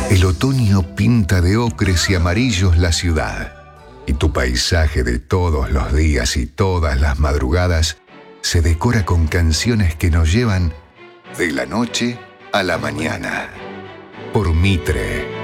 El otoño pinta de ocres y amarillos la ciudad, y tu paisaje de todos los días y todas las madrugadas se decora con canciones que nos llevan de la noche a la mañana. Por Mitre,